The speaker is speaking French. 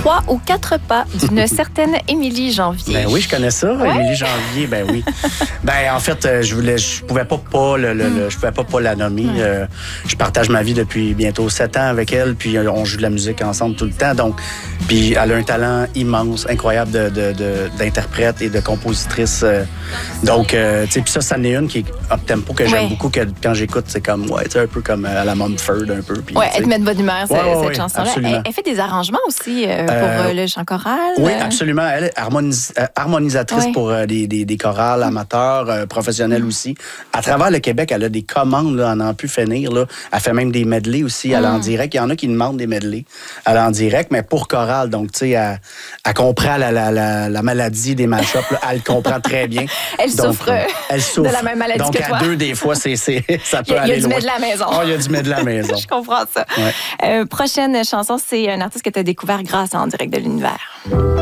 3 ou 4 pas d'une certaine Émilie Janvier. Ben oui, je connais ça, Ouais. Émilie Janvier, ben oui. Ben en fait, je pouvais pas la nommer. Je partage ma vie depuis bientôt 7 ans avec elle, puis on joue de la musique ensemble tout le temps. Donc, puis elle a un talent immense, incroyable d'interprète et de compositrice. Donc, tu sais, puis ça en est une qui est up-tempo que j'aime beaucoup, que quand j'écoute, c'est comme, tu sais, un peu comme à la Mumford, un peu. Puis, elle te met de bonne humeur, cette chanson-là. Absolument. Elle fait des arrangements aussi pour le chant choral. Oui, absolument. Elle est harmonisatrice pour des chorales amateurs, professionnels aussi. À travers le Québec, elle a des commandes, là, à n'en plus finir. Là. Elle fait même des medleys aussi, elle en direct. Il y en a qui demandent des medleys, elle en direct, mais pour chorale. Donc, tu sais, elle comprend la maladie des mash-ups. Elle comprend très bien. Elle souffre de la même maladie donc, que toi. Donc, à deux, des fois, ça peut aller loin. Il y a du medley à la maison. Il y a du medley à la maison. Je comprends ça. Ouais. Prochaine chanson, c'est un artiste que tu as découvert grâce à En direct de l'univers.